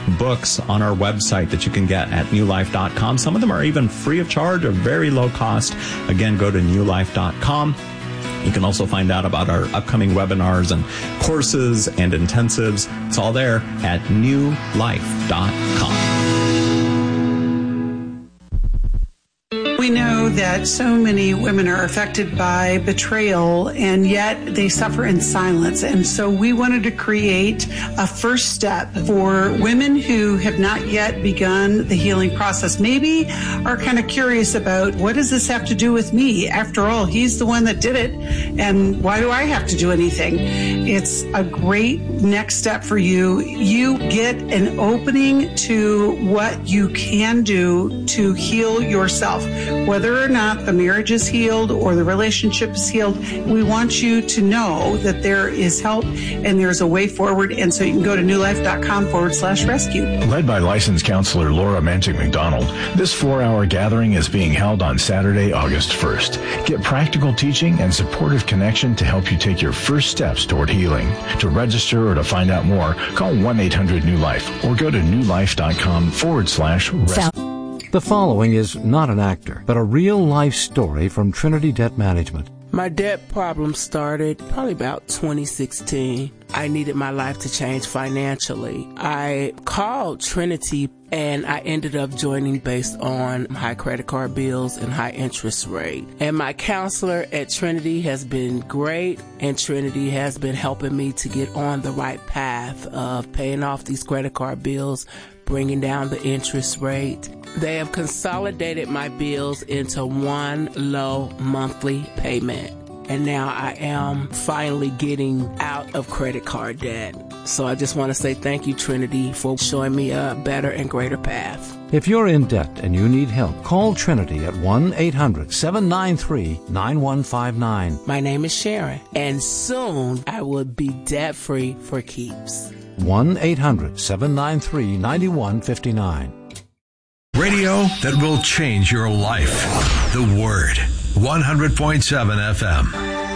books on our website that you can get at newlife.com. Some of them are even free of charge or very low cost. Again, go to newlife.com. You can also find out about our upcoming webinars and courses and intensives. It's all there at newlife.com. We know that so many women are affected by betrayal, and yet they suffer in silence. And so we wanted to create a first step for women who have not yet begun the healing process. Maybe are kind of curious about, what does this have to do with me? After all, he's the one that did it, and why do I have to do anything? It's a great next step for you. You get an opening to what you can do to heal yourself. Whether or not the marriage is healed or the relationship is healed, we want you to know that there is help and there's a way forward. And so you can go to newlife.com/rescue. Led by licensed counselor Laura Manchik McDonald, this 4-hour gathering is being held on Saturday, August 1st. Get practical teaching and supportive connection to help you take your first steps toward healing. To register or to find out more, call 1-800-NEW-LIFE or go to newlife.com/rescue. The following is not an actor, but a real-life story from Trinity Debt Management. My debt problem started probably about 2016. I needed my life to change financially. I called Trinity and I ended up joining based on high credit card bills and high interest rate. And my counselor at Trinity has been great, and Trinity has been helping me to get on the right path of paying off these credit card bills, bringing down the interest rate. They have consolidated my bills into one low monthly payment. And now I am finally getting out of credit card debt. So I just want to say thank you, Trinity, for showing me a better and greater path. If you're in debt and you need help, call Trinity at 1-800-793-9159. My name is Sharon, and soon I will be debt-free for keeps. 1-800-793-9159. Radio that will change your life. The Word. 100.7 FM.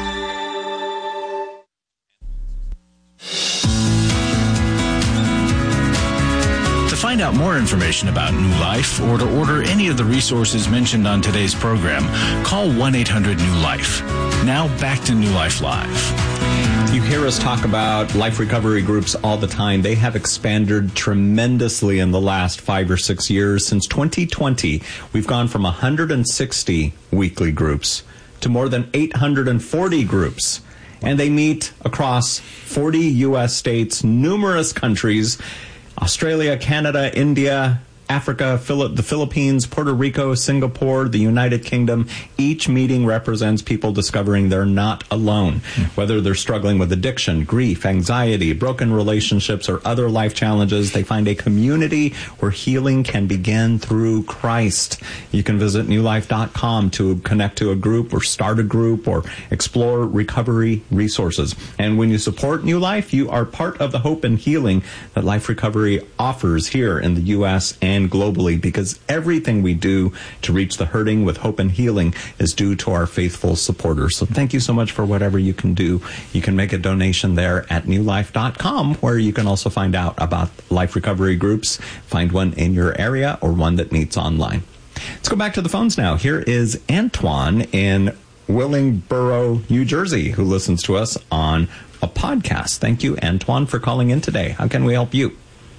To find out more information about New Life or to order any of the resources mentioned on today's program, call 1-800-NEW-LIFE. Now back to New Life Live. You hear us talk about life recovery groups all the time. They have expanded tremendously in the last 5 or 6 years. Since 2020, we've gone from 160 weekly groups to more than 840 groups. And they meet across 40 U.S. states, numerous countries, Australia, Canada, India, Africa, the Philippines, Puerto Rico, Singapore, the United Kingdom. Each meeting represents people discovering they're not alone. Whether they're struggling with addiction, grief, anxiety, broken relationships, or other life challenges, they find a community where healing can begin through Christ. You can visit newlife.com to connect to a group or start a group or explore recovery resources. And when you support New Life, you are part of the hope and healing that Life Recovery offers here in the U.S. and globally, because everything we do to reach the hurting with hope and healing is due to our faithful supporters. So thank you so much for whatever you can do. You can make a donation there at newlife.com, where you can also find out about life recovery groups, find one in your area or one that meets online. Let's go back to the phones now. Here is Antoine in Willingboro, New Jersey, who listens to us on a podcast. Thank you, Antoine, for calling in today. How can we help you?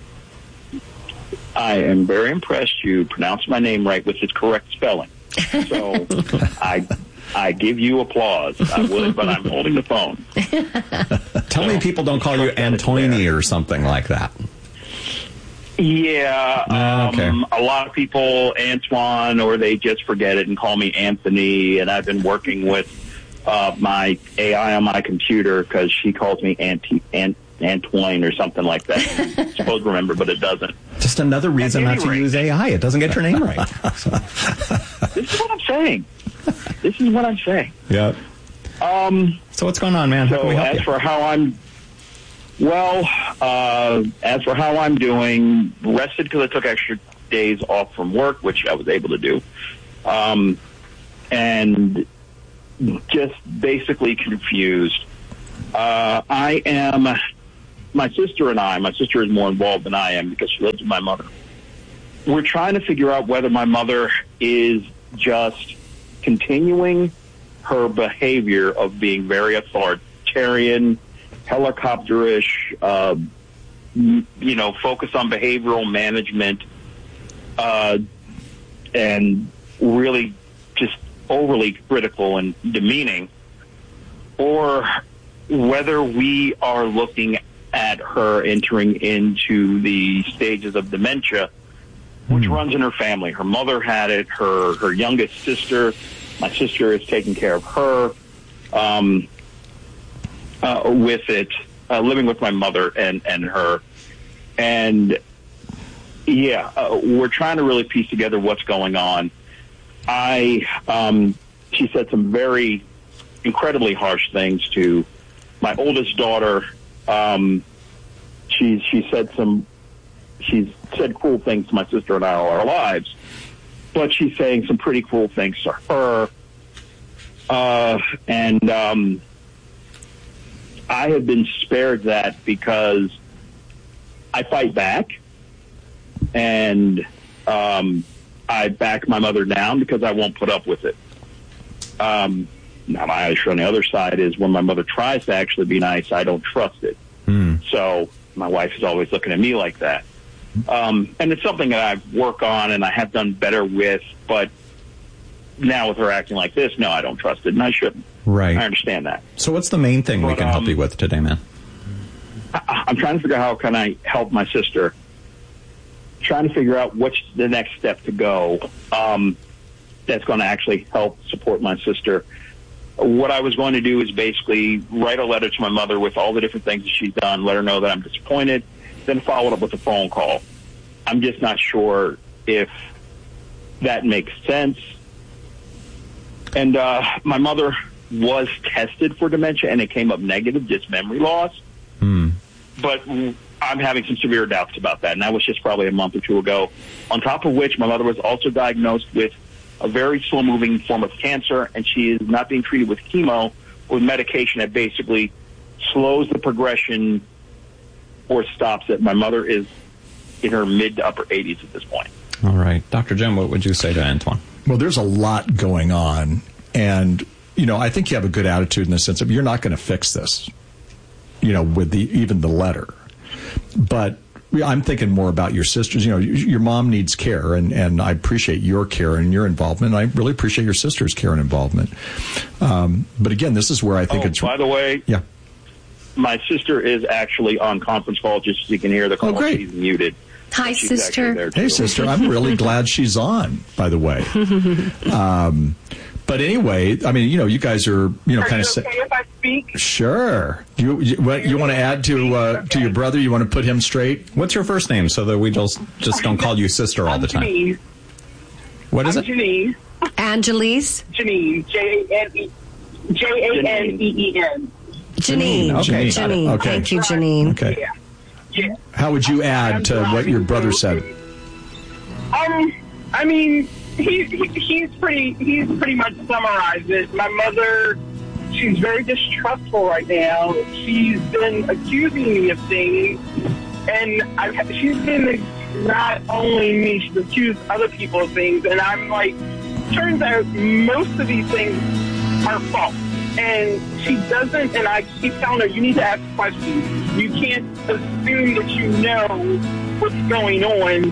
I am very impressed you pronounced my name right with its correct spelling. So I give you applause. I would, but I'm holding the phone. Tell me people don't call you Antoni or something like that. Yeah, okay. A lot of people, Antoine, or they just forget it and call me Anthony, and I've been working with my AI on my computer because she calls me Antoine or something like that. It's supposed to remember, but it doesn't. Just another reason not to use AI. It doesn't get your name right. This is what I'm saying. Yeah. So what's going on, man? How can we help you? As for how I'm doing, rested because I took extra days off from work, which I was able to do, and just basically confused. I am my sister and my sister is more involved than I am because she lives with my mother. We're trying to figure out whether my mother is just continuing her behavior of being very authoritarian, helicopterish, focus on behavioral management, and really just overly critical and demeaning, or whether we are looking at her entering into the stages of dementia, which runs in her family. Her mother had it, her youngest sister, my sister is taking care of her with it, living with my mother and her. And, we're trying to really piece together what's going on. She said some very incredibly harsh things to my oldest daughter. She's said cruel things to my sister and I all our lives, but she's saying some pretty cruel things to her. And I have been spared that because I fight back, and I back my mother down because I won't put up with it. Now, my issue on the other side is when my mother tries to actually be nice, I don't trust it. So my wife is always looking at me like that. And it's something that I work on and I have done better with, but now with her acting like this, no, I don't trust it, and I shouldn't. Right. I understand that. So what's the main thing we can help you with today, man? I'm trying to figure out how can I help my sister. Trying to figure out what's the next step to go that's going to actually help support my sister. What I was going to do is basically write a letter to my mother with all the different things that she's done, let her know that I'm disappointed, then follow it up with a phone call. I'm just not sure if that makes sense. And my mother was tested for dementia, and it came up negative, just memory loss. But I'm having some severe doubts about that, and that was just probably a month or two ago. On top of which, my mother was also diagnosed with a very slow-moving form of cancer, and she is not being treated with chemo, with medication that basically slows the progression or stops it. My mother is in her mid to upper 80s at this point. All right. Dr. Jim, what would you say to Antoine? Well, there's a lot going on, and, I think you have a good attitude in the sense of you're not going to fix this, with even the letter. But I'm thinking more about your sisters. Your mom needs care, and I appreciate your care and your involvement. I really appreciate your sister's care and involvement. But again, this is where I think it's... By the way, my sister is actually on conference call, just so you can hear the call. Oh, great. She's muted. Hi, sister. Hey, sister. I'm really glad she's on, by the way. But anyway, I mean, you guys are, kind of... okay if I speak? Sure. You want to add to your brother? You want to put him straight? What's your first name so that we just don't call you sister all the time? Janine. What is it? Janine. Angelise? Janine. Janeen. Janine. Okay. Janine. Okay. Thank you, Janine. Okay. Yeah. How would you add to what your brother said? I mean, he's pretty much summarized it. My mother, she's very distrustful right now. She's been accusing me of things, and she's been not only me, she's accused other people of things, and I'm like, turns out most of these things are false. And she doesn't, and I keep telling her, you need to ask questions. You can't assume that you know what's going on.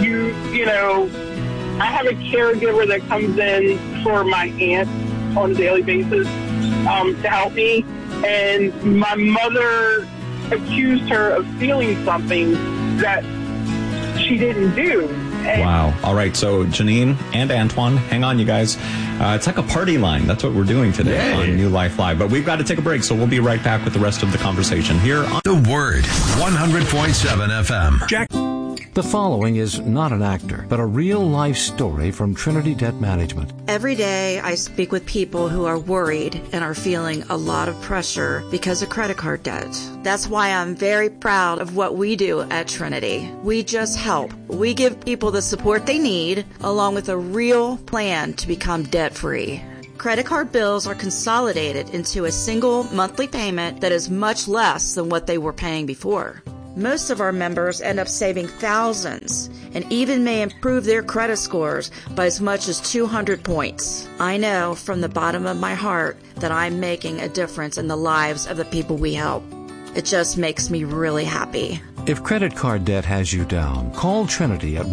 I have a caregiver that comes in for my aunt on a daily basis to help me. And my mother accused her of stealing something that she didn't do. Wow. All right. So Janine and Antoine, hang on, you guys. It's like a party line. That's what we're doing today on New Life Live. But we've got to take a break, so we'll be right back with the rest of the conversation here on The Word, 100.7 FM. Jack. The following is not an actor, but a real-life story from Trinity Debt Management. Every day I speak with people who are worried and are feeling a lot of pressure because of credit card debt. That's why I'm very proud of what we do at Trinity. We just help. We give people the support they need, along with a real plan to become debt-free. Credit card bills are consolidated into a single monthly payment that is much less than what they were paying before. Most of our members end up saving thousands and even may improve their credit scores by as much as 200 points. I know from the bottom of my heart that I'm making a difference in the lives of the people we help. It just makes me really happy. If credit card debt has you down, call Trinity at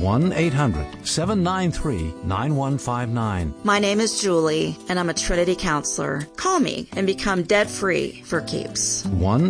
1-800-793-9159. My name is Julie, and I'm a Trinity counselor. Call me and become debt-free for keeps.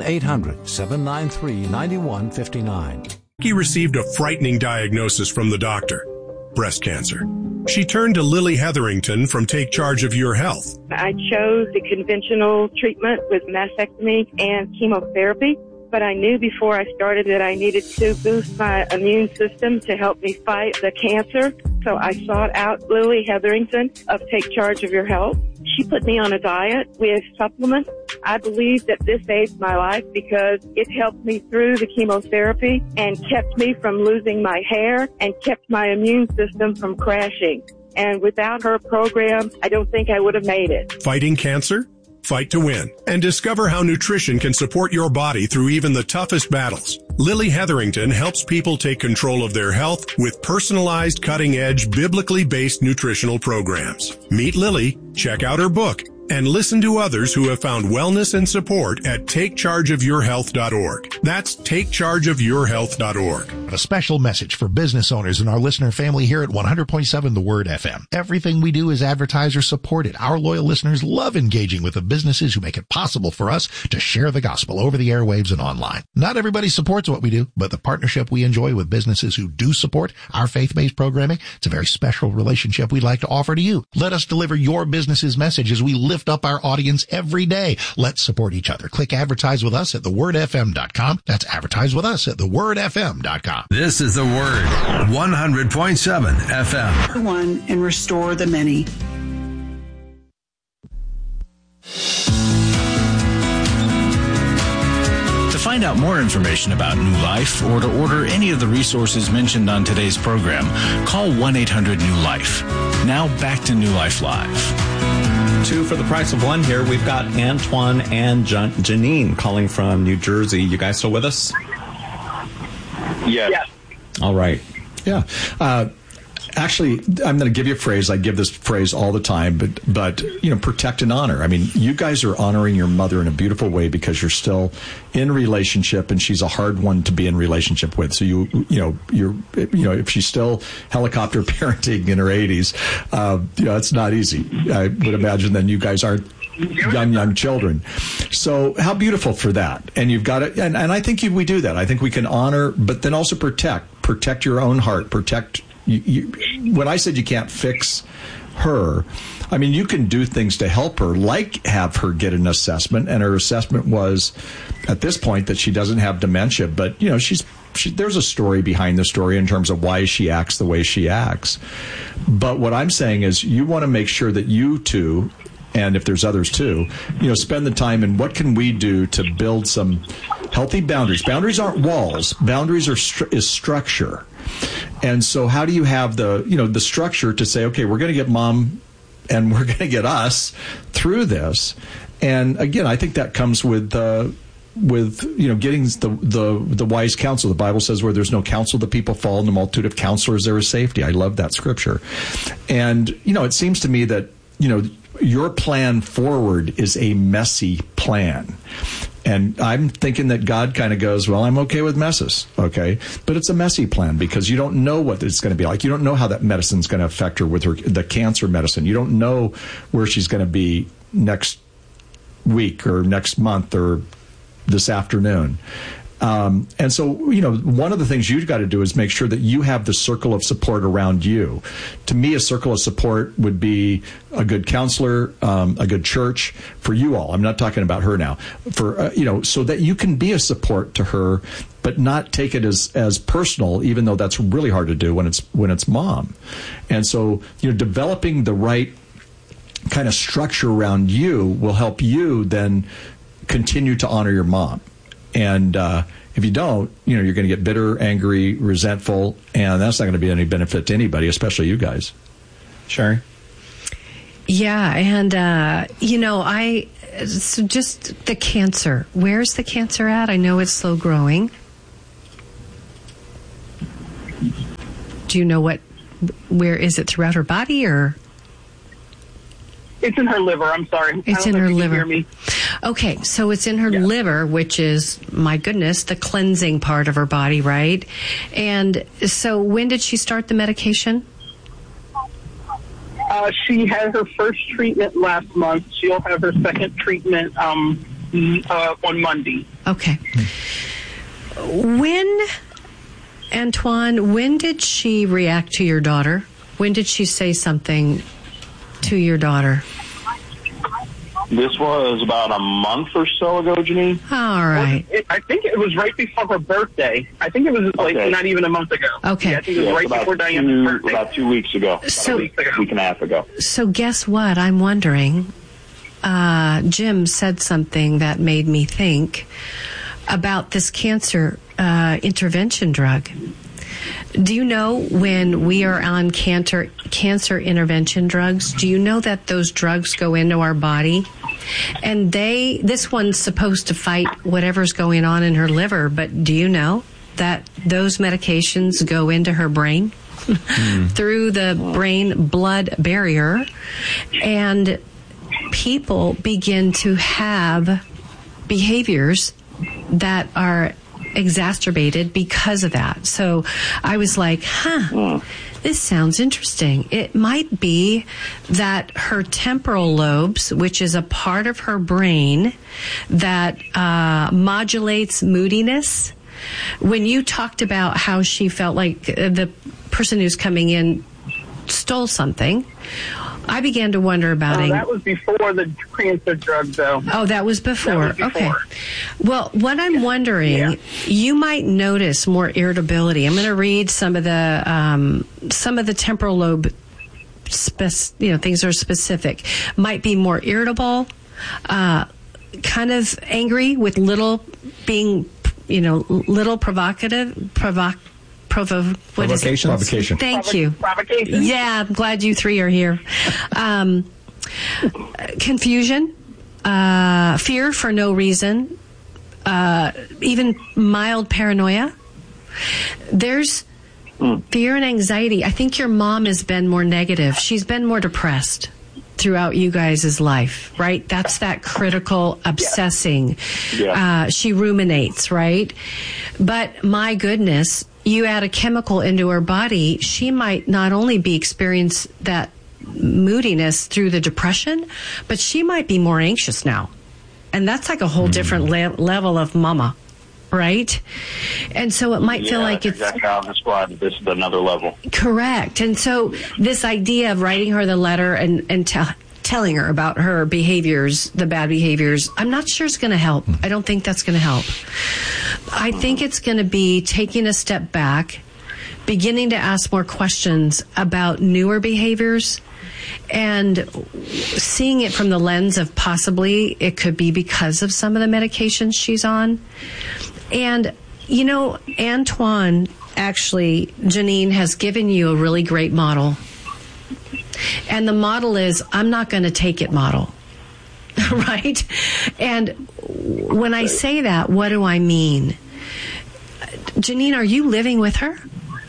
1-800-793-9159. He received a frightening diagnosis from the doctor, breast cancer. She turned to Lily Hetherington from Take Charge of Your Health. I chose the conventional treatment with mastectomy and chemotherapy, but I knew before I started that I needed to boost my immune system to help me fight the cancer. So I sought out Lily Hetherington of Take Charge of Your Health. She put me on a diet with supplements. I believe that this saved my life because it helped me through the chemotherapy and kept me from losing my hair and kept my immune system from crashing. And without her program, I don't think I would have made it. Fighting cancer? Fight to win. And discover how nutrition can support your body through even the toughest battles. Lily Hetherington helps people take control of their health with personalized, cutting-edge, biblically based nutritional programs. Meet Lily, check out her book, and listen to others who have found wellness and support at takechargeofyourhealth.org. That's takechargeofyourhealth.org. A special message for business owners and our listener family here at 100.7 The Word FM. Everything we do is advertiser supported. Our loyal listeners love engaging with the businesses who make it possible for us to share the gospel over the airwaves and online. Not everybody supports what we do, but the partnership we enjoy with businesses who do support our faith-based programming, it's a very special relationship we'd like to offer to you. Let us deliver your business's message as we lift up our audience every day. Let's support each other. Click advertise with us at thewordfm.com. That's advertise with us at thewordfm.com. This is The Word, 100.7 FM. One and restore the many. To find out more information about New Life or to order any of the resources mentioned on today's program, call 1-800-NEW-LIFE. Now back to New Life Live. 2 for the price of 1 here. We've got Antoine and Janine calling from New Jersey. You guys still with us? Yes. All right. Yeah. Actually, I'm going to give you a phrase. I give this phrase all the time, but protect and honor. I mean, you guys are honoring your mother in a beautiful way because you're still in relationship, and she's a hard one to be in relationship with. So if she's still helicopter parenting in her 80s, it's not easy. I would imagine then you guys aren't young children. So how beautiful for that. And you've got it. And I think we do that. I think we can honor, but then also protect your own heart, protect. When I said you can't fix her, I mean, you can do things to help her, like have her get an assessment. And her assessment was at this point that she doesn't have dementia, but there's a story behind the story in terms of why she acts the way she acts. But what I'm saying is you want to make sure that you two, and if there's others too, spend the time and what can we do to build some healthy boundaries. Boundaries aren't walls. Boundaries is structure. And so how do you have the structure to say, okay, we're going to get mom and we're going to get us through this. And again, I think that comes with getting the wise counsel. The Bible says where there's no counsel, the people fall. In the multitude of counselors, there is safety. I love that scripture. And, it seems to me that, your plan forward is a messy plan. And I'm thinking that God kind of goes, well, I'm okay with messes, okay? But it's a messy plan because you don't know what it's going to be like. You don't know how that medicine's going to affect her with the cancer medicine. You don't know where she's going to be next week or next month or this afternoon. And so, one of the things you've got to do is make sure that you have the circle of support around you. To me, a circle of support would be a good counselor, a good church for you all. I'm not talking about her now. For, so that you can be a support to her, but not take it as personal, even though that's really hard to do when it's mom. And so, developing the right kind of structure around you will help you then continue to honor your mom. And if you don't, you're going to get bitter, angry, resentful, and that's not going to be any benefit to anybody, especially you guys. Sherry? Yeah, and so just the cancer. Where's the cancer at? I know it's slow growing. Do you know where is it throughout her body, or? It's in her liver. I'm sorry. It's in her liver. Hear me. Okay, so it's in her liver, which is, my goodness, the cleansing part of her body, right? And so when did she start the medication? She had her first treatment last month. She'll have her second treatment on Monday. Okay. Antoine, when did she react to your daughter? When did she say something to your daughter? This was about a month or so ago, Janine. All right. I think it was right before her birthday. I think it was not even a month ago. Okay. Yeah, I think it was right before Diana's birthday. About 2 weeks ago. So, a week and a half ago. So guess what? I'm wondering, Jim said something that made me think about this cancer intervention drug. Do you know when we are on cancer intervention drugs, do you know that those drugs go into our body? And this one's supposed to fight whatever's going on in her liver, but do you know that those medications go into her brain through the brain-blood barrier, and people begin to have behaviors that are exacerbated because of that. So I was like, this sounds interesting. It might be that her temporal lobes, which is a part of her brain that modulates moodiness. When you talked about how she felt like the person who's coming in stole something, I began to wonder about it. That was before the cancer drug, though. Oh, that was before. Okay. Well, what I'm wondering, you might notice more irritability. I'm going to read some of the temporal lobe, things that are specific. Might be more irritable, kind of angry with little provocative. Provocation. Thank you. Provocation. Yeah, I'm glad you three are here. Confusion, fear for no reason, even mild paranoia. There's fear and anxiety. I think your mom has been more negative. She's been more depressed throughout you guys' life, right? That's that critical obsessing. Yeah. She ruminates, right? But my goodness, you add a chemical into her body, she might not only be experiencing that moodiness through the depression, but she might be more anxious now. And that's like a whole different level of mama, right? And so it might feel like it's... exactly how I described it. This is another level. Correct. And so this idea of writing her the letter and telling her about her behaviors, the bad behaviors, I'm not sure it's going to help. I don't think that's going to help. I think it's going to be taking a step back, beginning to ask more questions about newer behaviors, and seeing it from the lens of possibly it could be because of some of the medications she's on. And, Antoine, actually, Janine, has given you a really great model. And the model is, I'm not going to take it model. Right? And when I say that, what do I mean? Janine, are you living with her?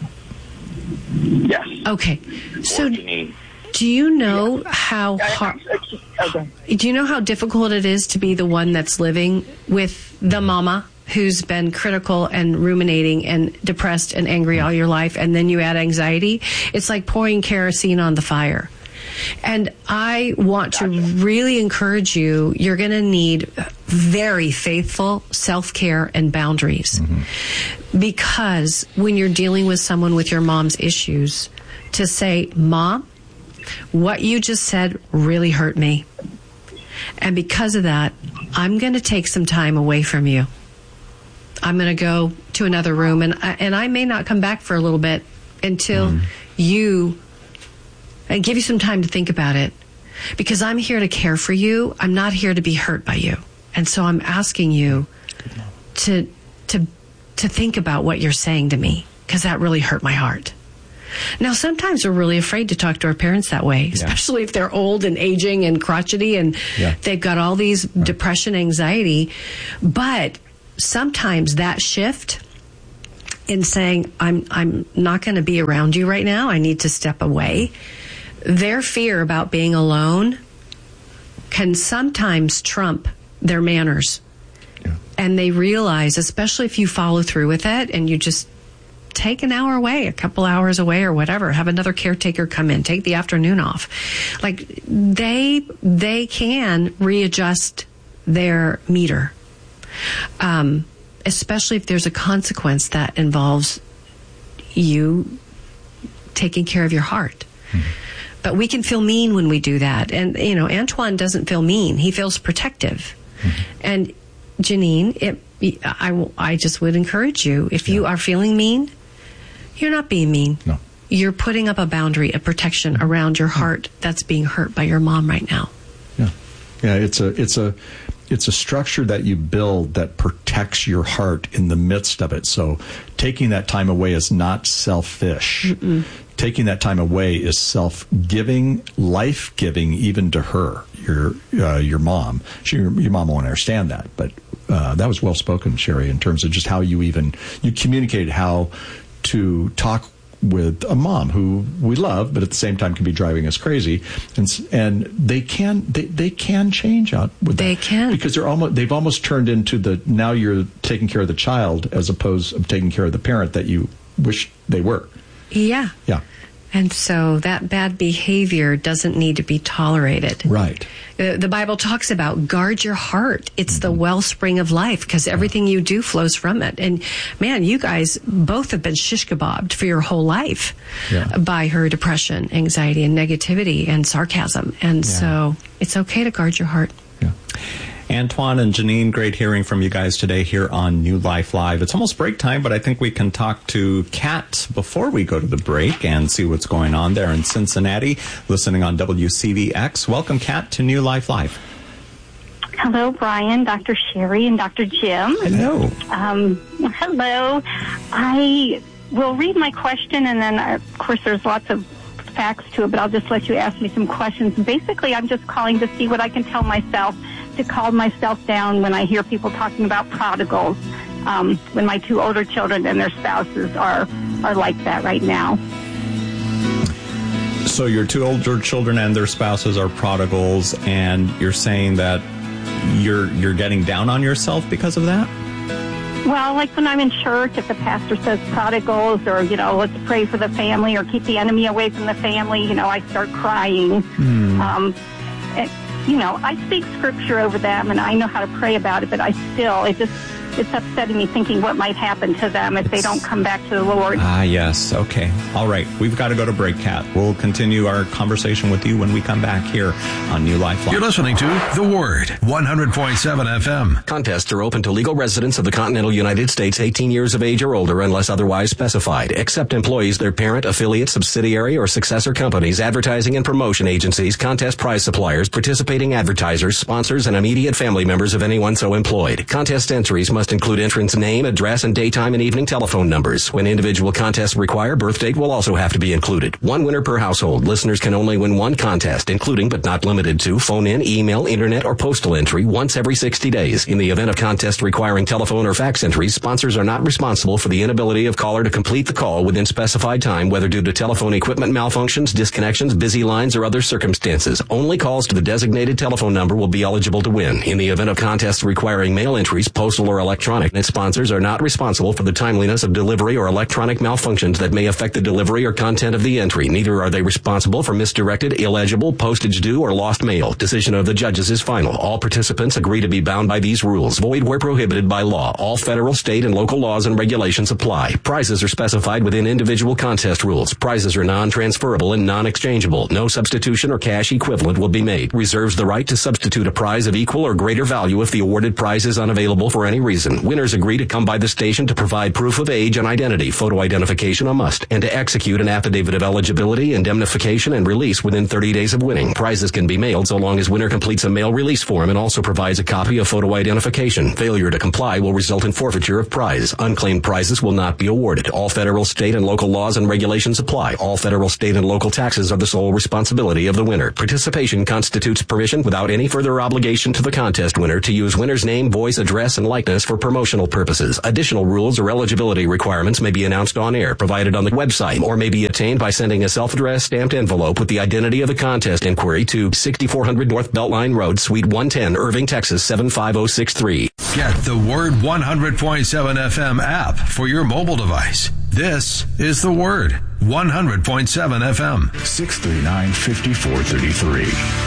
Yes. Okay. So do you know how hard, do you know how difficult it is to be the one that's living with the mama who's been critical and ruminating and depressed and angry all your life, and then you add anxiety? It's like pouring kerosene on the fire. And I want to really encourage you, you're going to need very faithful self-care and boundaries. Because when you're dealing with someone with your mom's issues, to say, Mom, what you just said really hurt me. And because of that, I'm going to take some time away from you. I'm going to go to another room, and I may not come back for a little bit until you... and give you some time to think about it, because I'm here to care for you. I'm not here to be hurt by you. And so I'm asking you to think about what you're saying to me, because that really hurt my heart. Now, sometimes we're really afraid to talk to our parents that way, especially if they're old and aging and crotchety and they've got all these depression, anxiety. But sometimes that shift in saying, I'm not going to be around you right now, I need to step away, their fear about being alone can sometimes trump their manners. And they realize, especially if you follow through with it and you just take an hour away, a couple hours away or whatever, have another caretaker come in, take the afternoon off. Like, they can readjust their meter. Especially if there's a consequence that involves you taking care of your heart. Mm-hmm. But we can feel mean when we do that. And, Antoine doesn't feel mean. He feels protective. Mm-hmm. And Janine, I just would encourage you, if you are feeling mean, you're not being mean. No. You're putting up a boundary, a protection around your heart that's being hurt by your mom right now. Yeah. Yeah, it's a structure that you build that protects your heart in the midst of it. So taking that time away is not selfish. Mm-mm. Taking that time away is self-giving, life-giving, even to her, your mom. Your mom won't understand that, but that was well spoken, Sherry, in terms of just how you communicated how to talk with a mom who we love, but at the same time can be driving us crazy, and they can change out with that. They can, because they've almost turned into now you're taking care of the child as opposed to taking care of the parent that you wish they were. Yeah. Yeah. And so that bad behavior doesn't need to be tolerated. Right. The Bible talks about guard your heart. It's the wellspring of life, because everything you do flows from it. And man, you guys both have been shish kebabbed for your whole life by her depression, anxiety, and negativity and sarcasm. And so it's okay to guard your heart. Yeah. Antoine and Janine, great hearing from you guys today here on New Life Live. It's almost break time, but I think we can talk to Kat before we go to the break and see what's going on there in Cincinnati, listening on WCVX. Welcome, Kat, to New Life Live. Hello, Brian, Dr. Sherry, and Dr. Jim. Hello. Hello. I will read my question, and then, of course, there's lots of facts to it, but I'll just let you ask me some questions. Basically, I'm just calling to see what I can tell myself to calm myself down when I hear people talking about prodigals, when my two older children and their spouses are like that right now. So your two older children and their spouses are prodigals, and you're saying that you're getting down on yourself because of that? Well, like when I'm in church, if the pastor says prodigals or, let's pray for the family or keep the enemy away from the family, I start crying. I speak scripture over them and I know how to pray about it, but it's upsetting me thinking what might happen to them if they don't come back to the Lord. Yes. Okay. All right. We've got to go to break, Kat. We'll continue our conversation with you when we come back here on New Life Live. You're listening to The Word, 100.7 FM. Contests are open to legal residents of the continental United States 18 years of age or older unless otherwise specified, except employees, their parent, affiliate, subsidiary, or successor companies, advertising and promotion agencies, contest prize suppliers, participating advertisers, sponsors, and immediate family members of anyone so employed. Contest entries must include entrant's name, address, and daytime and evening telephone numbers. When individual contests require, birth date will also have to be included. One winner per household. Listeners can only win one contest, including but not limited to phone-in, email, internet, or postal entry once every 60 days. In the event of contest requiring telephone or fax entries, sponsors are not responsible for the inability of caller to complete the call within specified time, whether due to telephone equipment malfunctions, disconnections, busy lines, or other circumstances. Only calls to the designated telephone number will be eligible to win. In the event of contests requiring mail entries, postal or electronic, and sponsors are not responsible for the timeliness of delivery or electronic malfunctions that may affect the delivery or content of the entry. Neither are they responsible for misdirected, illegible, postage due, or lost mail. Decision of the judges is final. All participants agree to be bound by these rules. Void where prohibited by law. All federal, state, and local laws and regulations apply. Prizes are specified within individual contest rules. Prizes are non-transferable and non-exchangeable. No substitution or cash equivalent will be made. Reserves the right to substitute a prize of equal or greater value if the awarded prize is unavailable for any reason. reason. Winners agree to come by the station to provide proof of age and identity, photo identification a must, and to execute an affidavit of eligibility, indemnification, and release within 30 days of winning. Prizes can be mailed so long as winner completes a mail release form and also provides a copy of photo identification. Failure to comply will result in forfeiture of prize. Unclaimed prizes will not be awarded. All federal, state, and local laws and regulations apply. All federal, state, and local taxes are the sole responsibility of the winner. Participation constitutes permission without any further obligation to the contest winner to use winner's name, voice, address, and likeness for promotional purposes. Additional rules or eligibility requirements may be announced on air, provided on the website, or may be obtained by sending a self-addressed stamped envelope with the identity of the contest inquiry to 6400 North Beltline Road, Suite 110, Irving, Texas 75063. Get the Word 100.7 FM app for your mobile device. This is the Word 100.7 FM. 639-5433.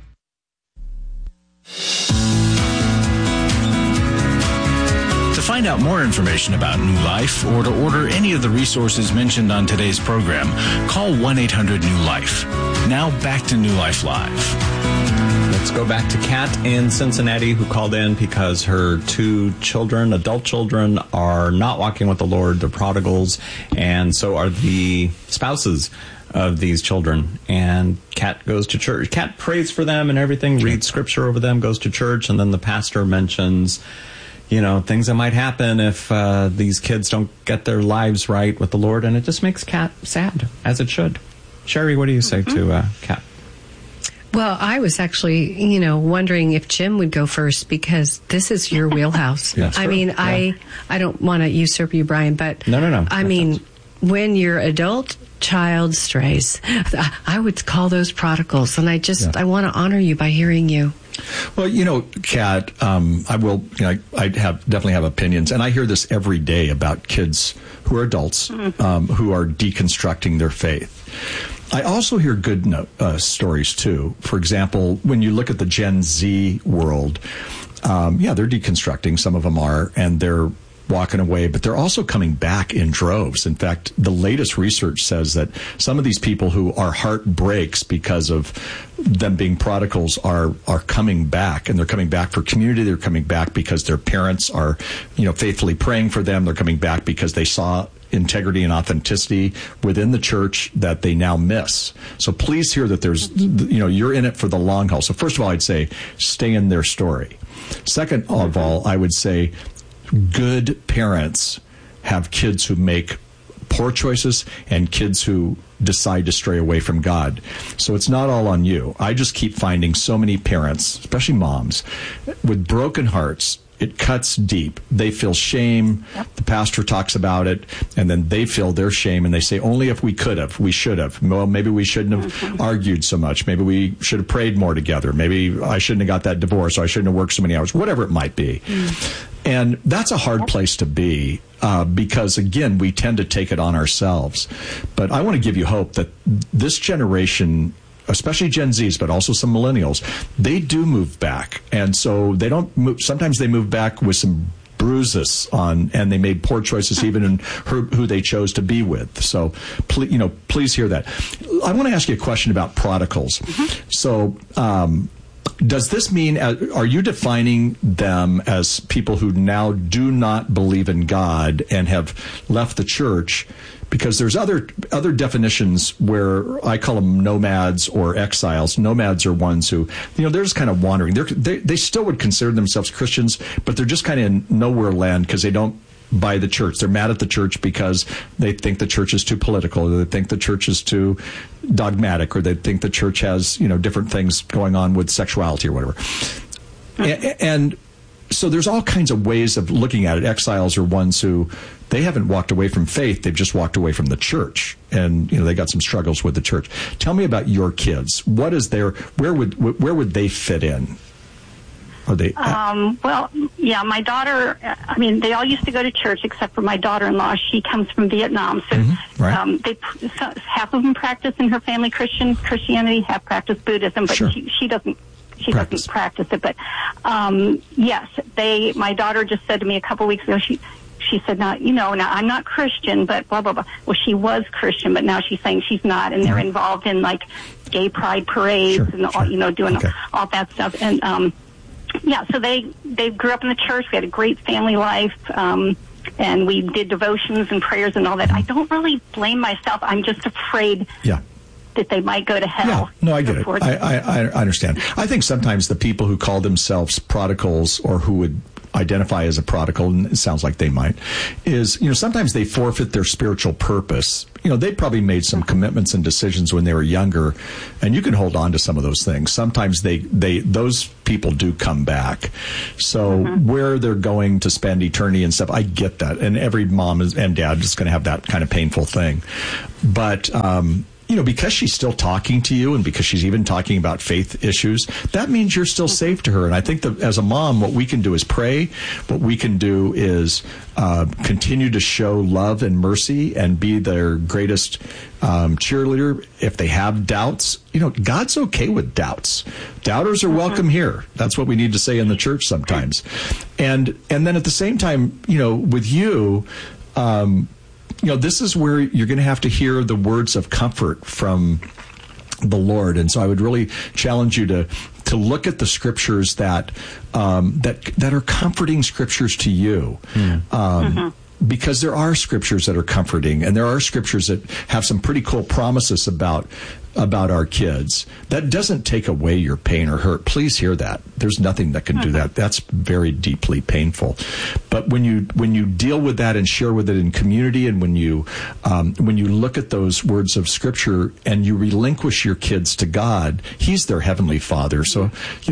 To find out more information about New Life or to order any of the resources mentioned on today's program, call 1-800-NEW-LIFE. Now back to New Life Live. Let's go back to Kat in Cincinnati, who called in because her 2 children, adult children, are not walking with the Lord. They're prodigals, and so are the spouses of these children. And Kat goes to church. Kat prays for them and everything, reads scripture over them, goes to church, and then the pastor mentions, things that might happen if these kids don't get their lives right with the Lord, and it just makes Kat sad, as it should. Sherry, what do you say to Kat? Well, I was actually, wondering if Jim would go first, because this is your wheelhouse. Yes, I mean, yeah. I don't want to usurp you, Brian, but no. I mean, when your adult child strays, I would call those prodigals, and I want to honor you by hearing you. Well, Kat, I will. I definitely have opinions, and I hear this every day about kids who are adults who are deconstructing their faith. I also hear good stories too. For example, when you look at the Gen Z world, they're deconstructing. Some of them are, and they're walking away, but they're also coming back in droves. In fact, the latest research says that some of these people who are heart breaks because of them being prodigals are coming back, and they're coming back for community. They're coming back because their parents are, faithfully praying for them. They're coming back because they saw integrity and authenticity within the church that they now miss. So please hear that there's, you're in it for the long haul. So first of all, I'd say stay in their story. Second of all, I would say good parents have kids who make poor choices and kids who decide to stray away from God. So it's not all on you. I just keep finding so many parents, especially moms, with broken hearts. It cuts deep. They feel shame. Yep. The pastor talks about it, and then they feel their shame, and they say, only if we could have, we should have. Well, maybe we shouldn't have argued so much. Maybe we should have prayed more together. Maybe I shouldn't have got that divorce, or I shouldn't have worked so many hours, whatever it might be. And that's a hard place to be because, again, we tend to take it on ourselves. But I want to give you hope that this generation, especially Gen Zs, but also some millennials, they do move back. And so they don't move. Sometimes they move back with some bruises on, and they made poor choices even in who they chose to be with. So, please hear that. I want to ask you a question about prodigals. So, does this mean, are you defining them as people who now do not believe in God and have left the church? Because there's other definitions where I call them nomads or exiles. Nomads are ones who, they're just kind of wandering. They still would consider themselves Christians, but they're just kind of in nowhere land because they don't buy the church. They're mad at the church because they think the church is too political, or they think the church is too dogmatic, or they think the church has, different things going on with sexuality or whatever. And so there's all kinds of ways of looking at it. Exiles are ones who, they haven't walked away from faith. They've just walked away from the church, and they got some struggles with the church. Tell me about your kids. What is where would they fit in? Are they? Well, yeah, my daughter. I mean, they all used to go to church except for my daughter-in-law. She comes from Vietnam, so half of them practice in her family Christianity, half practice Buddhism, but she doesn't. She doesn't practice it. But yes, my daughter just said to me a couple weeks ago. She said, now I'm not Christian, but blah, blah, blah. Well, she was Christian, but now she's saying she's not, and they're involved in, like, gay pride parades and, all, doing all that stuff. And Yeah, so they grew up in the church. We had a great family life, and we did devotions and prayers and all that. I don't really blame myself. I'm just afraid that they might go to hell. Yeah, no, I get it. I understand. I think sometimes the people who call themselves prodigals or who would identify as a prodigal, and it sounds like they might, is, sometimes they forfeit their spiritual purpose. They probably made some commitments and decisions when they were younger, and you can hold on to some of those things. Sometimes those people do come back. So where they're going to spend eternity and stuff, I get that. And every mom and dad is going to have that kind of painful thing. But, because she's still talking to you and because she's even talking about faith issues, that means you're still safe to her. And I think that as a mom, what we can do is pray. What we can do is continue to show love and mercy and be their greatest cheerleader. If they have doubts, God's okay with doubts. Doubters are welcome here. That's what we need to say in the church sometimes. And then at the same time, with you, this is where you're going to have to hear the words of comfort from the Lord. And so I would really challenge you to look at the scriptures that are comforting scriptures to you. Because there are scriptures that are comforting, and there are scriptures that have some pretty cool promises about our kids. That doesn't take away your pain or hurt. Please hear that. There's nothing that can do that. That's very deeply painful. But when you deal with that and share with it in community, and when you look at those words of scripture and you relinquish your kids to God, He's their heavenly Father. So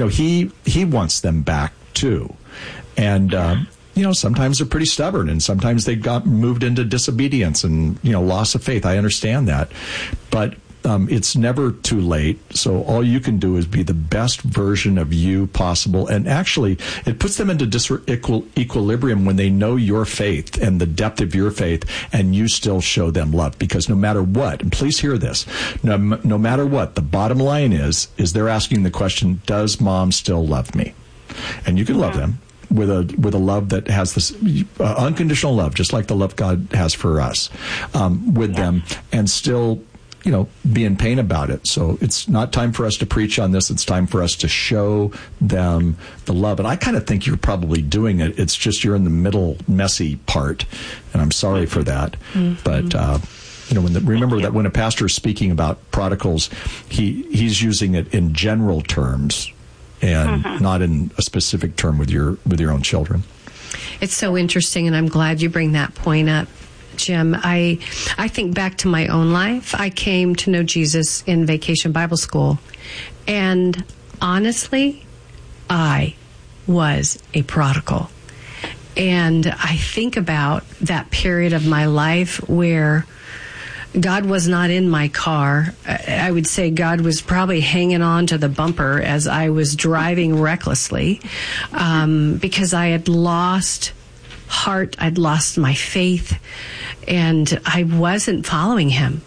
He wants them back too. And sometimes they're pretty stubborn, and sometimes they got moved into disobedience and, loss of faith. I understand that. But it's never too late. So all you can do is be the best version of you possible. And actually, it puts them into equilibrium when they know your faith and the depth of your faith, and you still show them love. Because no matter what, and please hear this, no matter what, the bottom line is they're asking the question, does mom still love me? And you can love them with a love that has this unconditional love, just like the love God has for us, with them, and still be in pain about it. So it's not time for us to preach on this. It's time for us to show them the love. And I kind of think you're probably doing it. It's just you're in the middle, messy part, and I'm sorry for that. But remember that when a pastor is speaking about prodigals, he's using it in general terms and not in a specific term with your own children. It's so interesting, and I'm glad you bring that point up, Jim. I think back to my own life. I came to know Jesus in Vacation Bible School, and honestly, I was a prodigal. And I think about that period of my life where God was not in my car. I would say God was probably hanging on to the bumper as I was driving recklessly, because I had lost heart, I'd lost my faith, and I wasn't following Him.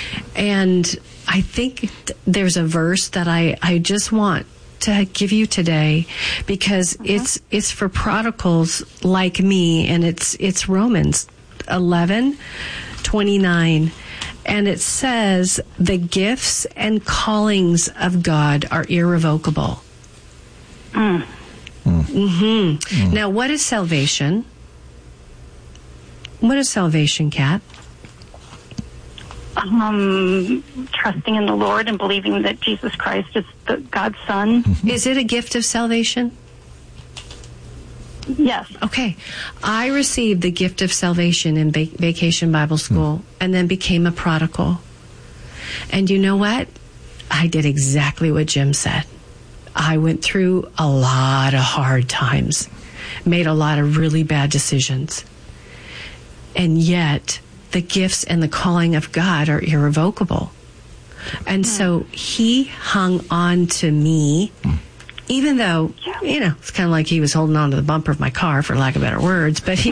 And I think there's a verse that I just want to give you today, because it's for prodigals like me, and it's Romans 11:29. And it says, the gifts and callings of God are irrevocable. Now, what is salvation? What is salvation, Kat? Trusting in the Lord and believing that Jesus Christ is God's Son. Is it a gift of salvation? Yes. Okay. I received the gift of salvation in Vacation Bible School and then became a prodigal. And you know what? I did exactly what Jim said. I went through a lot of hard times, made a lot of really bad decisions. And yet, the gifts and the calling of God are irrevocable. And so He hung on to me, even though, it's kind of like He was holding on to the bumper of my car, for lack of better words. But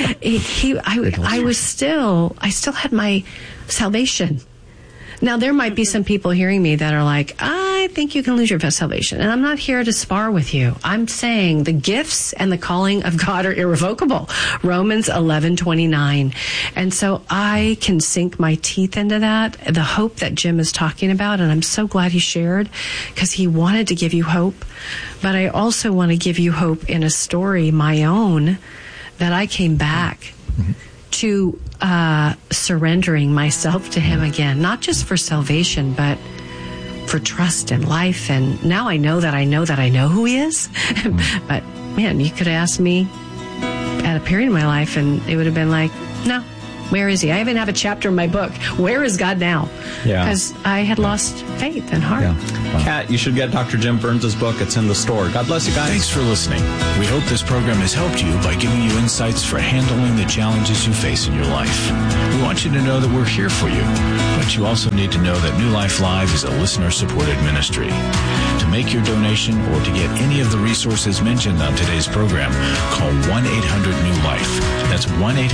I still had my salvation. Now, there might be some people hearing me that are like, I think you can lose your salvation. And I'm not here to spar with you. I'm saying the gifts and the calling of God are irrevocable. Romans 11:29. And so I can sink my teeth into that, the hope that Jim is talking about. And I'm so glad he shared, because he wanted to give you hope. But I also want to give you hope in a story, my own, that I came back to surrendering myself to him again, not just for salvation, but for trust and life. And now I know that I know who he is. But man, you could have asked me at a period in my life and it would have been like, no, where is he? I even have a chapter in my book, Where is God Now? Yeah. Because I had lost faith and heart. Yeah. Kat, you should get Dr. Jim Burns' book. It's in the store. God bless you guys. Thanks for listening. We hope this program has helped you by giving you insights for handling the challenges you face in your life. We want you to know that we're here for you, but you also need to know that New Life Live is a listener-supported ministry. To make your donation or to get any of the resources mentioned on today's program, call 1-800-NEW-LIFE. That's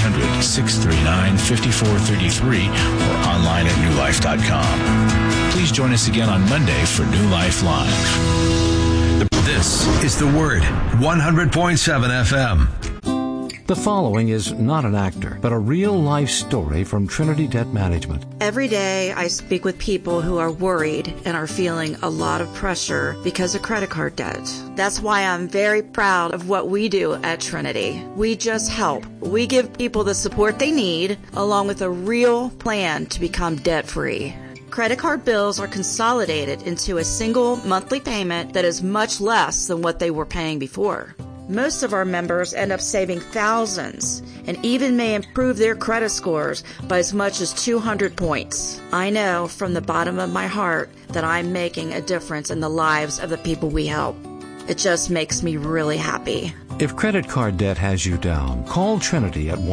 1-800-639-5433 or online at newlife.com. Please join us again on Monday for New Life Live. This is The Word, 100.7 FM. The following is not an actor, but a real-life story from Trinity Debt Management. Every day I speak with people who are worried and are feeling a lot of pressure because of credit card debt. That's why I'm very proud of what we do at Trinity. We just help. We give people the support they need, along with a real plan to become debt-free. Credit card bills are consolidated into a single monthly payment that is much less than what they were paying before. Most of our members end up saving thousands and even may improve their credit scores by as much as 200 points. I know from the bottom of my heart that I'm making a difference in the lives of the people we help. It just makes me really happy. If credit card debt has you down, call Trinity at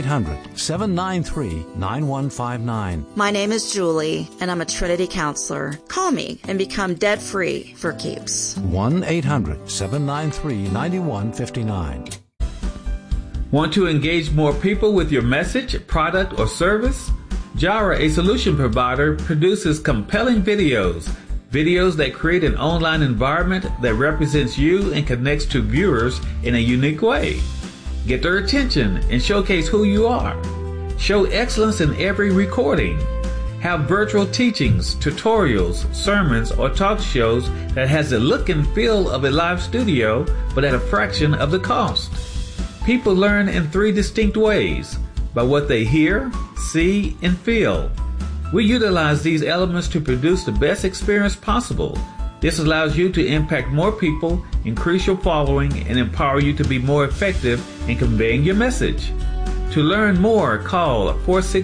1-800-793-9159. My name is Julie, and I'm a Trinity counselor. Call me and become debt-free for keeps. 1-800-793-9159. Want to engage more people with your message, product, or service? Jara, a solution provider, produces compelling videos that create an online environment that represents you and connects to viewers in a unique way. Get their attention and showcase who you are. Show excellence in every recording. Have virtual teachings, tutorials, sermons, or talk shows that has the look and feel of a live studio, but at a fraction of the cost. People learn in 3 distinct ways: by what they hear, see, and feel. We utilize these elements to produce the best experience possible. This allows you to impact more people, increase your following, and empower you to be more effective in conveying your message. To learn more, call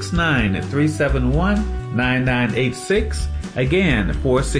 469-371-9986. Again,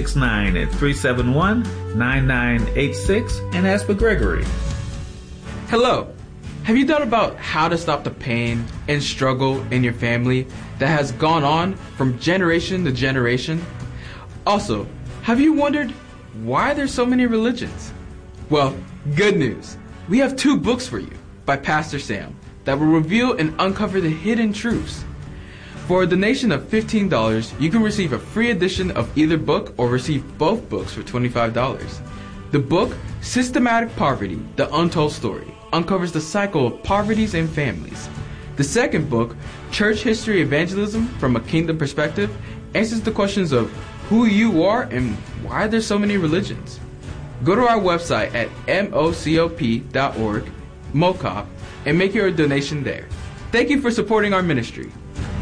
469-371-9986, and ask for Gregory. Hello. Have you thought about how to stop the pain and struggle in your family that has gone on from generation to generation? Also, have you wondered why there's so many religions? Well, good news. We have 2 books for you by Pastor Sam that will reveal and uncover the hidden truths. For a donation of $15, you can receive a free edition of either book or receive both books for $25. The book, Systematic Poverty, The Untold Story, uncovers the cycle of poverties in families. The second book, Church History Evangelism from a Kingdom Perspective, answers the questions of who you are and why there's so many religions. Go to our website at mocop.org, MOCOP, and make your donation there. Thank you for supporting our ministry.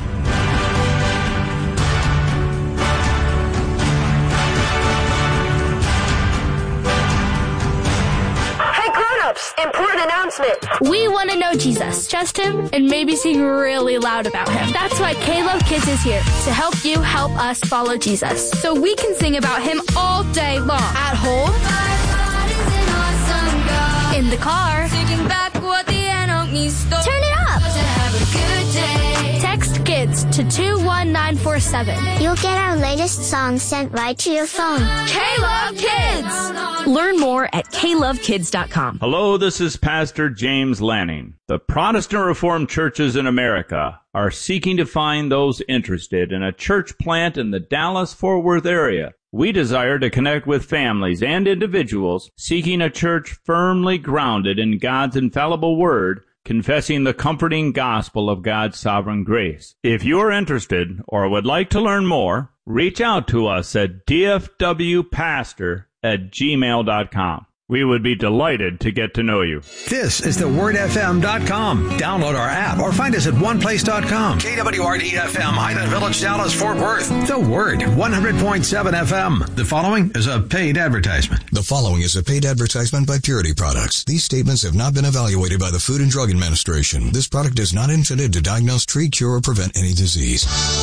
Important announcement. We want to know Jesus, trust him, and maybe sing really loud about him. That's why K-Love Kids is here to help you help us follow Jesus. So we can sing about him all day long. At home, in the car, turn it up. Text KIDS to 21947. You'll get our latest songs sent right to your phone. K-Love Kids. Learn more at klovekids.com. Hello, this is Pastor James Lanning. The Protestant Reformed churches in America are seeking to find those interested in a church plant in the Dallas-Fort Worth area. We desire to connect with families and individuals seeking a church firmly grounded in God's infallible word, confessing the comforting gospel of God's sovereign grace. If you are interested or would like to learn more, reach out to us at dfwpastor@gmail.com. We would be delighted to get to know you. This is thewordfm.com. Download our app or find us at oneplace.com. KWRD-FM, Highland Village, Dallas, Fort Worth. The Word, 100.7 FM. The following is a paid advertisement. The following is a paid advertisement by Purity Products. These statements have not been evaluated by the Food and Drug Administration. This product is not intended to diagnose, treat, cure, or prevent any disease.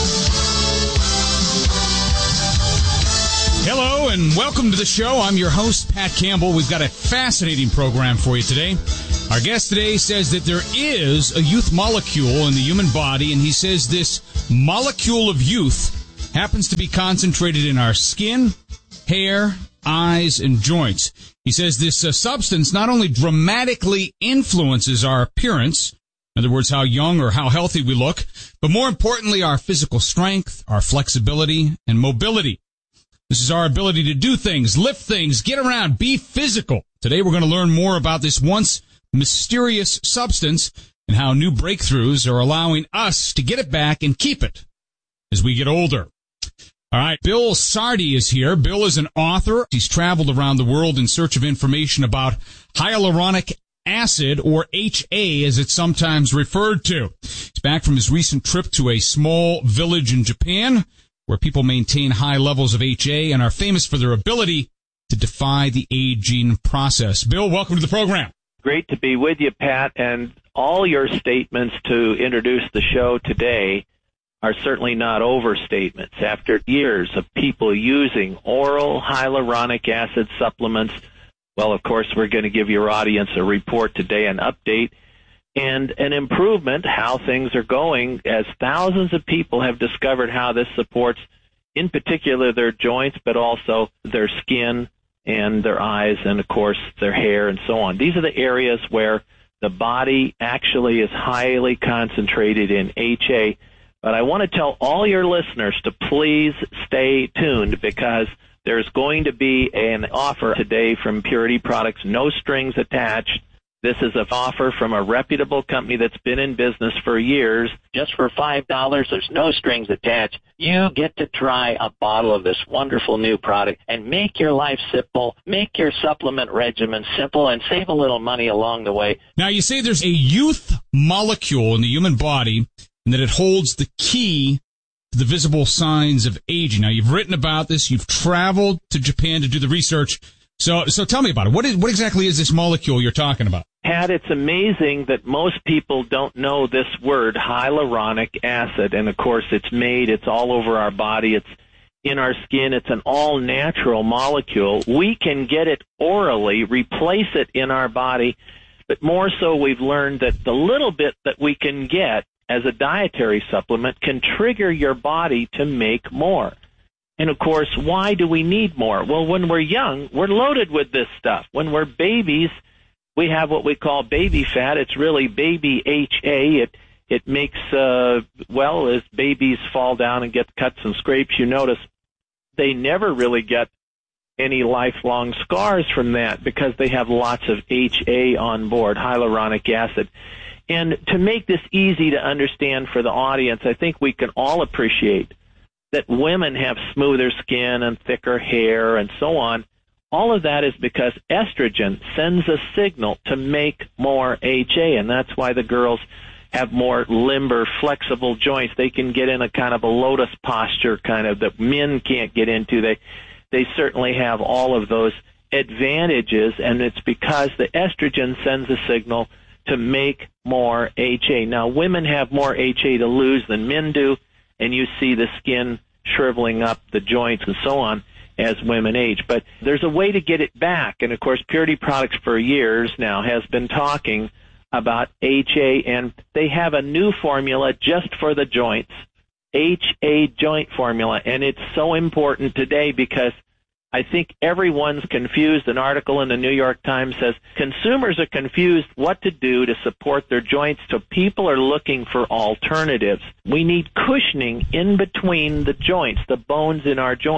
Hello and welcome to the show. I'm your host, Pat Campbell. We've got a fascinating program for you today. Our guest today says that there is a youth molecule in the human body, and he says this molecule of youth happens to be concentrated in our skin, hair, eyes, and joints. He says this substance not only dramatically influences our appearance, in other words, how young or how healthy we look, but more importantly, our physical strength, our flexibility, and mobility. This is our ability to do things, lift things, get around, be physical. Today we're going to learn more about this once mysterious substance and how new breakthroughs are allowing us to get it back and keep it as we get older. All right, Bill Sardi is here. Bill is an author. He's traveled around the world in search of information about hyaluronic acid, or HA as it's sometimes referred to. He's back from his recent trip to a small village in Japan, where people maintain high levels of HA and are famous for their ability to defy the aging process. Bill, welcome to the program. Great to be with you, Pat, and all your statements to introduce the show today are certainly not overstatements. After years of people using oral hyaluronic acid supplements, well, of course, we're going to give your audience a report today, an update, and an improvement, how things are going, as thousands of people have discovered how this supports, in particular, their joints, but also their skin and their eyes and, of course, their hair and so on. These are the areas where the body actually is highly concentrated in HA. But I want to tell all your listeners to please stay tuned, because there's going to be an offer today from Purity Products, no strings attached. This is an offer from a reputable company that's been in business for years. Just for $5, there's no strings attached. You get to try a bottle of this wonderful new product and make your life simple, make your supplement regimen simple, and save a little money along the way. Now, you say there's a youth molecule in the human body and that it holds the key to the visible signs of aging. Now, you've written about this. You've traveled to Japan to do the research. So tell me about it. What exactly is this molecule you're talking about? Pat, it's amazing that most people don't know this word, hyaluronic acid. And, of course, it's all over our body. It's in our skin. It's an all-natural molecule. We can get it orally, replace it in our body. But more so, we've learned that the little bit that we can get as a dietary supplement can trigger your body to make more. And, of course, why do we need more? Well, when we're young, we're loaded with this stuff. When we're babies, we have what we call baby fat. It's really baby HA. It makes, as babies fall down and get cuts and scrapes, you notice they never really get any lifelong scars from that because they have lots of HA on board, hyaluronic acid. And to make this easy to understand for the audience, I think we can all appreciate that women have smoother skin and thicker hair and so on. All of that is because estrogen sends a signal to make more HA, and that's why the girls have more limber, flexible joints. They can get in a kind of a lotus posture kind of that men can't get into. They certainly have all of those advantages, and it's because the estrogen sends a signal to make more HA. Now, women have more HA to lose than men do, and you see the skin shriveling up, the joints and so on as women age. But there's a way to get it back. And, of course, Purity Products for years now has been talking about HA, and they have a new formula just for the joints, HA joint formula. And it's so important today because I think everyone's confused. An article in the New York Times says consumers are confused what to do to support their joints, so people are looking for alternatives. We need cushioning in between the joints, the bones in our joints.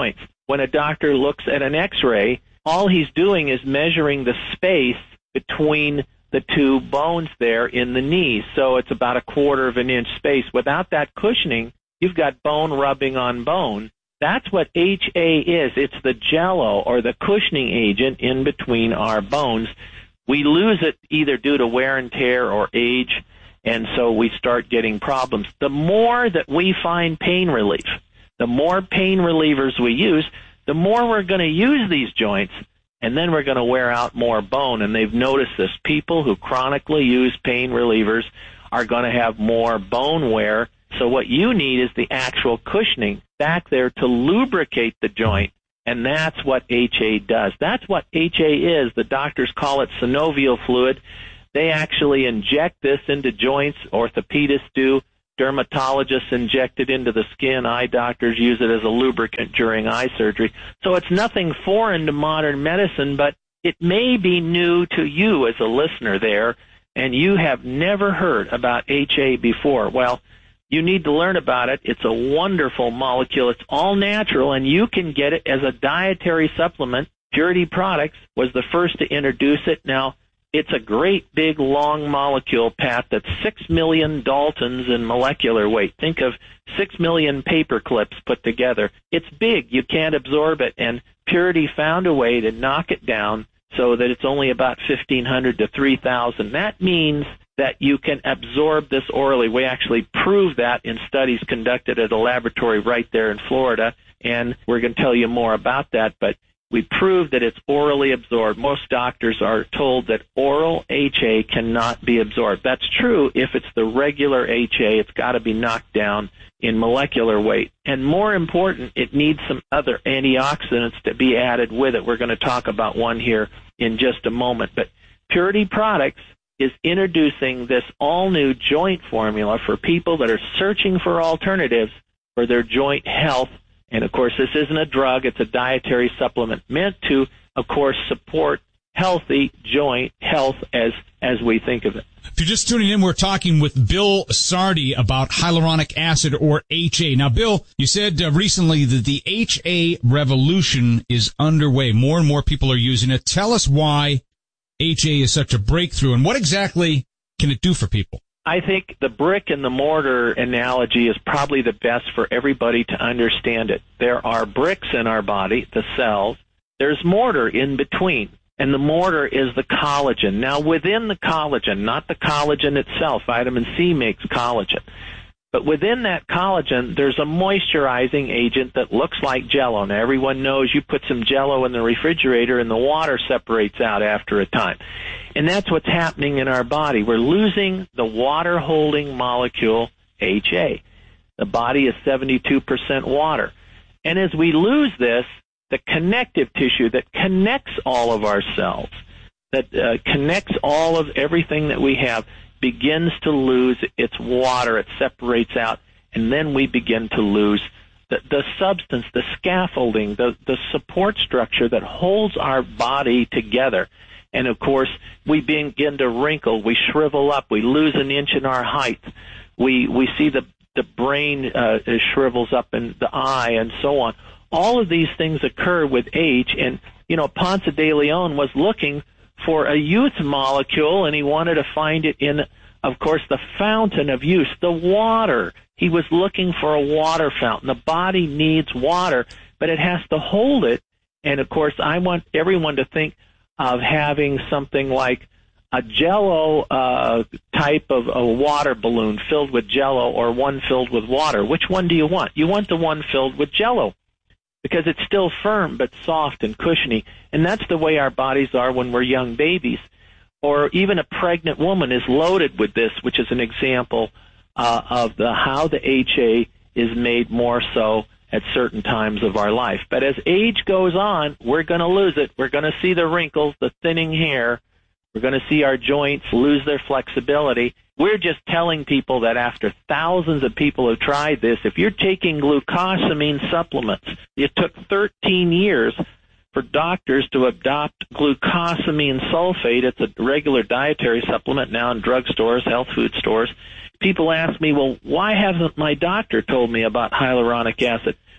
when a doctor looks at an X-ray, all he's doing is measuring the space between the two bones there in the knee. So it's about 1/4 of an inch space. Without that cushioning, you've got bone rubbing on bone. That's what HA is. It's the jello or the cushioning agent in between our bones. We lose it either due to wear and tear or age, and so we start getting problems. The more that we find pain relief, the more pain relievers we use, the more we're going to use these joints, and then we're going to wear out more bone. And they've noticed this. People who chronically use pain relievers are going to have more bone wear. So what you need is the actual cushioning back there to lubricate the joint, and that's what HA does. That's what HA is. The doctors call it synovial fluid. They actually inject this into joints. Orthopedists do. Dermatologists inject it into the skin. Eye doctors use it as a lubricant during eye surgery. So it's nothing foreign to modern medicine, but it may be new to you as a listener there, and you have never heard about HA before. Well, you need to learn about it. It's a wonderful molecule. It's all natural, and you can get it as a dietary supplement. Purity Products was the first to introduce it. Now, it's a great big long molecule, Pat, that's 6 million Daltons in molecular weight. Think of 6 million paper clips put together. It's big. You can't absorb it, and Purity found a way to knock it down so that it's only about 1,500 to 3,000. That means that you can absorb this orally. We actually proved that in studies conducted at a laboratory right there in Florida, and we're going to tell you more about that, but we proved that it's orally absorbed. Most doctors are told that oral HA cannot be absorbed. That's true if it's the regular HA. It's got to be knocked down in molecular weight. And more important, it needs some other antioxidants to be added with it. We're going to talk about one here in just a moment. But Purity Products is introducing this all-new joint formula for people that are searching for alternatives for their joint health. And, of course, this isn't a drug. It's a dietary supplement meant to, of course, support healthy joint health as we think of it. If you're just tuning in, we're talking with Bill Sardi about hyaluronic acid, or HA. Now, Bill, you said recently that the HA revolution is underway. More and more people are using it. Tell us why HA is such a breakthrough, and what exactly can it do for people? I think the brick and the mortar analogy is probably the best for everybody to understand it. There are bricks in our body, the cells. There's mortar in between, and the mortar is the collagen. Now, within the collagen, not the collagen itself, vitamin C makes collagen, but within that collagen, there's a moisturizing agent that looks like Jell-O. Now, everyone knows you put some Jell-O in the refrigerator and the water separates out after a time. And that's what's happening in our body. We're losing the water-holding molecule, HA. The body is 72% water. And as we lose this, the connective tissue that connects all of our cells, that connects all of everything that we have, begins to lose its water. It separates out, and then we begin to lose the substance, the scaffolding, the support structure that holds our body together. And, of course, we begin to wrinkle. We shrivel up. We lose an inch in our height. We see the brain shrivels up in the eye and so on. All of these things occur with age. And, Ponce de Leon was looking for a youth molecule, and he wanted to find it in, of course, the fountain of youth, the water. He was looking for a water fountain. The body needs water, but it has to hold it. And, of course, I want everyone to think of having something like a Jell-O type of a water balloon filled with Jell-O or one filled with water. Which one do you want? You want the one filled with Jell-O because it's still firm but soft and cushiony. And that's the way our bodies are when we're young babies. Or even a pregnant woman is loaded with this, which is an example of how the HA is made more so at certain times of our life. But as age goes on, we're going to lose it. We're going to see the wrinkles, the thinning hair. We're going to see our joints lose their flexibility. We're just telling people that after thousands of people have tried this, if you're taking glucosamine supplements, it took 13 years for doctors to adopt glucosamine sulfate. It's a regular dietary supplement now in drugstores, health food stores. People ask me, well, why hasn't my doctor told me about hyaluronic acid?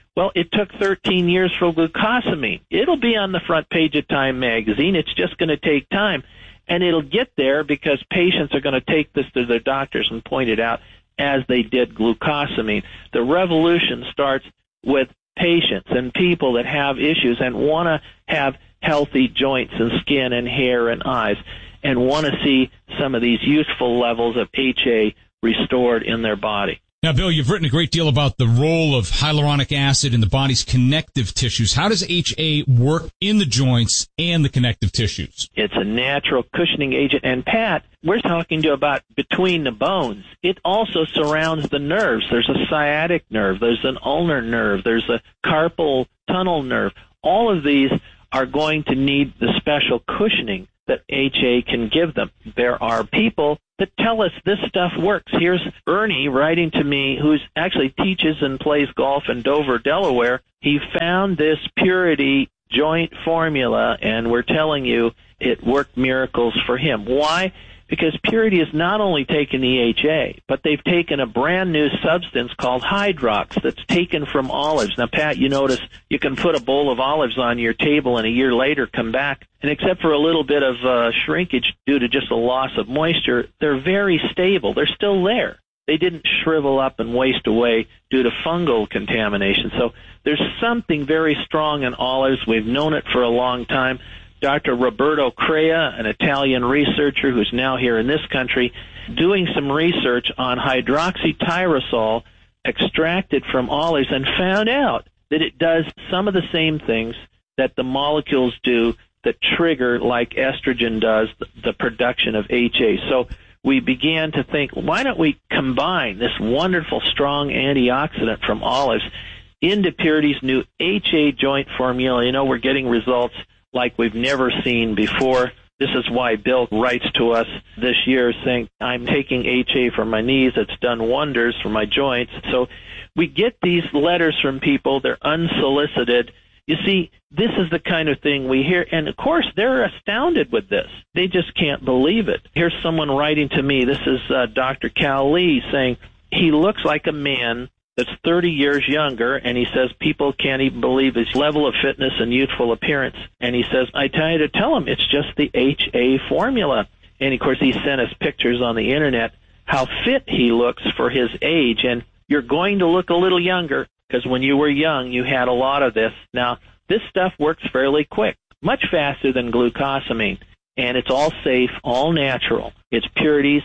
Well, it took 13 years for glucosamine. It'll be on the front page of Time magazine. It's just going to take time. And it'll get there because patients are going to take this to their doctors and point it out as they did glucosamine. The revolution starts with patients and people that have issues and want to have healthy joints and skin and hair and eyes and want to see some of these useful levels of HA restored in their body. Now, Bill, you've written a great deal about the role of hyaluronic acid in the body's connective tissues. How does HA work in the joints and the connective tissues? It's a natural cushioning agent. And, Pat, we're talking to you about between the bones. It also surrounds the nerves. There's a sciatic nerve. There's an ulnar nerve. There's a carpal tunnel nerve. All of these are going to need the special cushioning that HA can give them. There are people that tell us this stuff works. Here's Ernie writing to me, who's actually teaches and plays golf in Dover, Delaware. He found this Purity joint formula, and we're telling you it worked miracles for him. Why? Because Purity is not only taking the HA, but they've taken a brand new substance called Hydrox that's taken from olives. Now, Pat, you notice you can put a bowl of olives on your table and a year later come back, and except for a little bit of shrinkage due to just a loss of moisture, they're very stable. They're still there. They didn't shrivel up and waste away due to fungal contamination. So there's something very strong in olives. We've known it for a long time. Dr. Roberto Crea, an Italian researcher who's now here in this country, doing some research on hydroxytyrosol extracted from olives and found out that it does some of the same things that the molecules do that trigger, like estrogen does, the production of HA. So we began to think, why don't we combine this wonderful, strong antioxidant from olives into Purity's new HA joint formula? You know, we're getting results like we've never seen before. This is why Bill writes to us this year saying, I'm taking HA for my knees. It's done wonders for my joints. So we get these letters from people. They're unsolicited. You see, this is the kind of thing we hear. And, of course, they're astounded with this. They just can't believe it. Here's someone writing to me. This is Dr. Cal Lee saying, he looks like a man that's 30 years younger, and he says people can't even believe his level of fitness and youthful appearance. And he says, I tell you to tell him it's just the HA formula. And, of course, he sent us pictures on the Internet how fit he looks for his age. And you're going to look a little younger because when you were young, you had a lot of this. Now, this stuff works fairly quick, much faster than glucosamine. And it's all safe, all natural. It's Purity's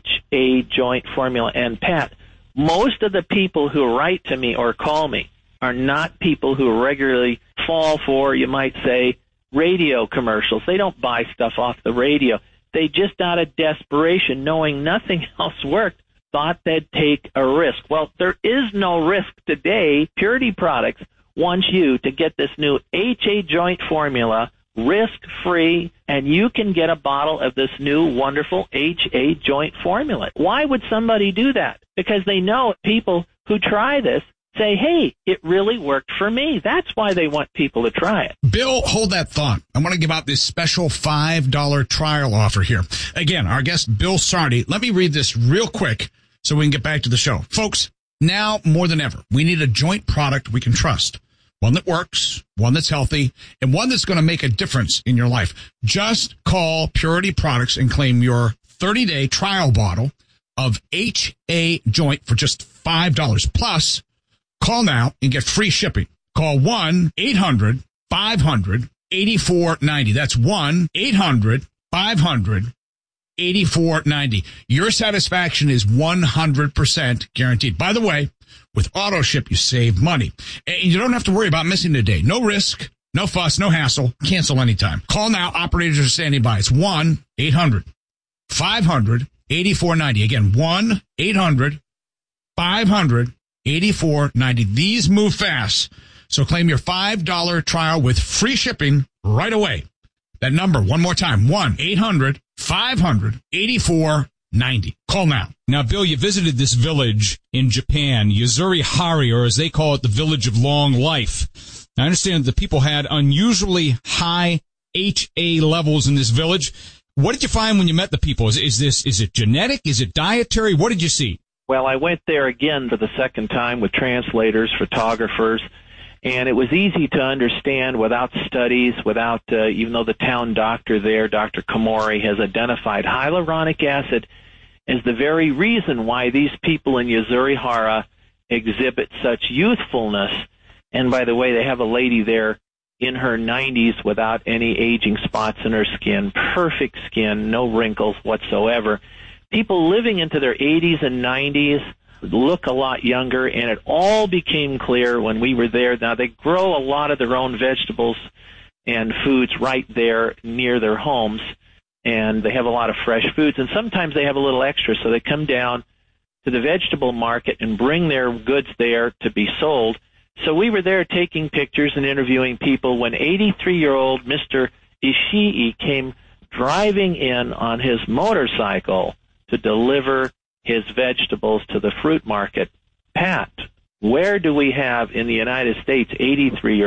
HA joint formula. And, Pat, most of the people who write to me or call me are not people who regularly fall for, you might say, radio commercials. They don't buy stuff off the radio. They just, out of desperation, knowing nothing else worked, thought they'd take a risk. Well, there is no risk today. Purity Products wants you to get this new HA joint formula risk-free, and you can get a bottle of this new wonderful HA joint formula. Why would somebody do that? Because they know people who try this say, hey, it really worked for me. That's why they want people to try it. Bill, hold that thought. I want to give out this special $5 trial offer here. Again, our guest, Bill Sardi. Let me read this real quick so we can get back to the show. Folks, now more than ever, we need a joint product we can trust. One that works, one that's healthy, and one that's going to make a difference in your life. Just call Purity Products and claim your 30-day trial bottle of HA joint for just $5. Plus, call now and get free shipping. Call 1-800-500-8490. That's 1-800-500-8490. Your satisfaction is 100% guaranteed. By the way, with AutoShip, you save money. And you don't have to worry about missing a day. No risk, no fuss, no hassle. Cancel anytime. Call now. Operators are standing by. It's 1-800-500-8490. Again, 1-800-500-8490. These move fast. So claim your $5 trial with free shipping right away. That number, one more time, 1-800-500-8490. Call now. Now, Bill, you visited this village in Japan, Yuzuri Hari, or as they call it, the Village of Long Life. I understand the people had unusually high HA levels in this village. What did you find when you met the people? Is it genetic? Is it dietary? What did you see? Well, I went there again for the second time with translators, photographers, And it was easy to understand without studies, without, even though the town doctor there, Dr. Komori, has identified hyaluronic acid as the very reason why these people in Yuzuri-Hara exhibit such youthfulness. And by the way, they have a lady there in her 90s without any aging spots in her skin, perfect skin, no wrinkles whatsoever. People living into their 80s and 90s look a lot younger, and it all became clear when we were there. Now, they grow a lot of their own vegetables and foods right there near their homes, and they have a lot of fresh foods, and sometimes they have a little extra, so they come down to the vegetable market and bring their goods there to be sold. So we were there taking pictures and interviewing people when 83-year-old Mr. Ishii came driving in on his motorcycle to deliver his vegetables to the fruit market. Pat, where do we have in the United States 83-year-olds